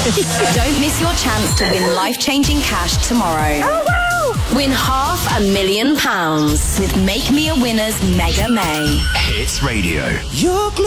Don't miss your chance to win life-changing cash tomorrow. Oh, wow! Win £500,000 with Make Me a Winner's Mega May. Hits Radio. You're